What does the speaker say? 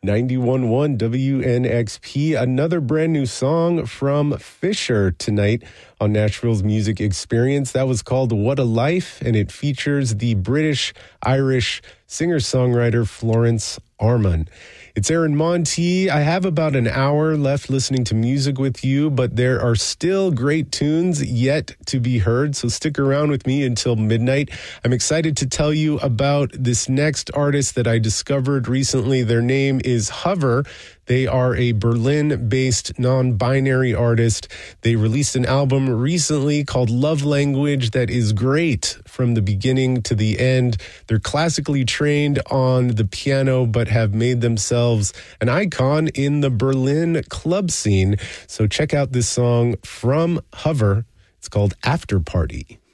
91.1 WNXP, another brand new song from Fisher tonight on Nashville's Music Experience. That was called What a Life, and it features the British-Irish singer-songwriter Florence Armon. It's Aaron Monti. I have about an hour left listening to music with you, but there are still great tunes yet to be heard, so stick around with me until midnight. I'm excited to tell you about this next artist that I discovered recently. Their name is Hover. They are a Berlin-based non-binary artist. They released an album recently called Love Language that is great from the beginning to the end. They're classically trained on the piano, but have made themselves an icon in the Berlin club scene. So check out this song from Hover. It's called After Party.